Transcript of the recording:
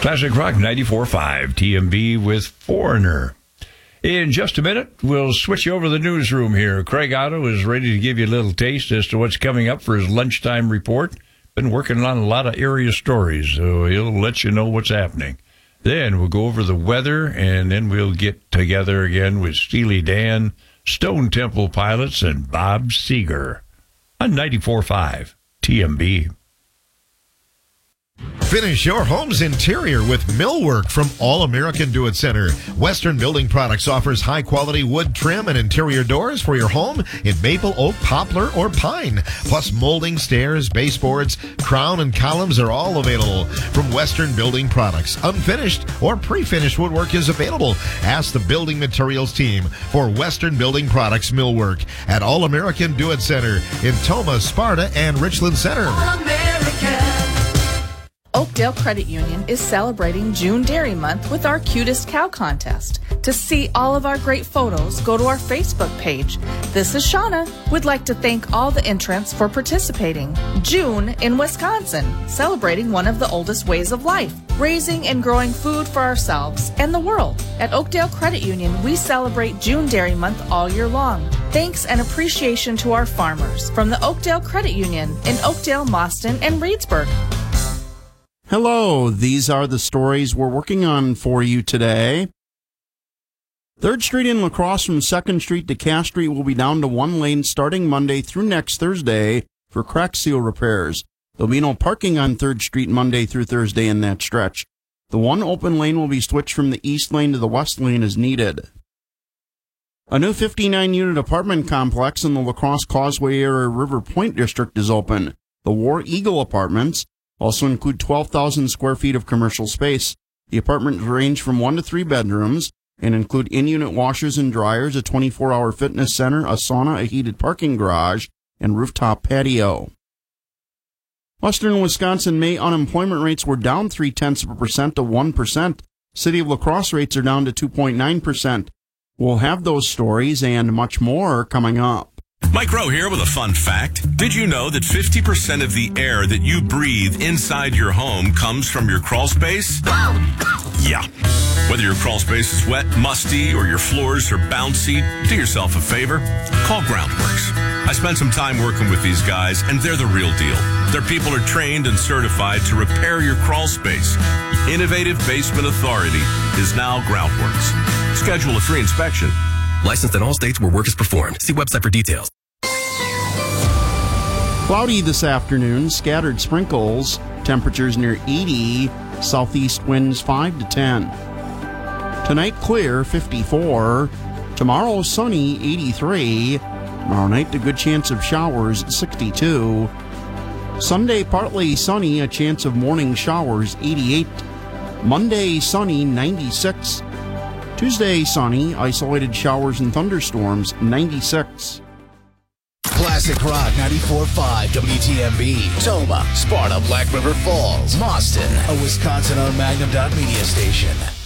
Classic Rock 94.5, TMB with Foreigner. In just a minute, we'll switch you over to the newsroom here. Craig Otto is ready to give you a little taste as to what's coming up for his lunchtime report. Been working on a lot of area stories, so he'll let you know what's happening. Then we'll go over the weather, and then we'll get together again with Steely Dan, Stone Temple Pilots, and Bob Seger on 94.5 TMB. Finish your home's interior with millwork from All American Do-It Center. Western Building Products offers high-quality wood trim and interior doors for your home in maple, oak, poplar, or pine. Plus molding, stairs, baseboards, crown, and columns are all available from Western Building Products. Unfinished or pre-finished woodwork is available. Ask the Building Materials team for Western Building Products millwork at All American Do-It Center in Tomah, Sparta, and Richland Center. All American. Oakdale Credit Union is celebrating June Dairy Month with our Cutest Cow Contest. To see all of our great photos, go to our Facebook page. This is Shauna. We'd like to thank all the entrants for participating. June in Wisconsin, celebrating one of the oldest ways of life, raising and growing food for ourselves and the world. At Oakdale Credit Union, we celebrate June Dairy Month all year long. Thanks and appreciation to our farmers from the Oakdale Credit Union in Oakdale, Mauston, and Reedsburg. Hello, these are the stories we're working on for you today. 3rd Street in La Crosse from 2nd Street to Cass Street will be down to one lane starting Monday through next Thursday for crack seal repairs. There'll be no parking on 3rd Street Monday through Thursday in that stretch. The one open lane will be switched from the east lane to the west lane as needed. A new 59-unit apartment complex in the La Crosse Causeway area River Point district is open. The War Eagle Apartments also include 12,000 square feet of commercial space. The apartments range from 1 to 3 bedrooms and include in-unit washers and dryers, a 24-hour fitness center, a sauna, a heated parking garage, and rooftop patio. Western Wisconsin May unemployment rates were down 0.3% to 1%. City of La Crosse rates are down to 2.9%. We'll have those stories and much more coming up. Mike Rowe here with a fun fact. Did you know that 50% of the air that you breathe inside your home comes from your crawl space? Yeah. Whether your crawl space is wet, musty, or your floors are bouncy, do yourself a favor. Call Groundworks. I spent some time working with these guys, and they're the real deal. Their people are trained and certified to repair your crawl space. Innovative Basement Authority is now Groundworks. Schedule a free inspection. Licensed in all states where work is performed. See website for details. Cloudy this afternoon, scattered sprinkles, temperatures near 80, southeast winds 5 to 10. Tonight clear, 54. Tomorrow sunny, 83. Tomorrow night a good chance of showers, 62. Sunday partly sunny, a chance of morning showers, 88. Monday sunny, 96. Tuesday sunny, isolated showers and thunderstorms, 96. Classic Rock 94.5 WTMB. Tomah, Sparta, Black River Falls, Mauston, a Wisconsin-owned Magnum Media station.